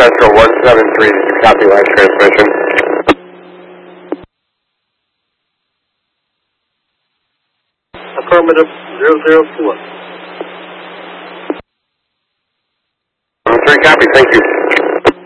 Central 173, did you copy last transmission? Affirmative, 004. 3 copy, thank you.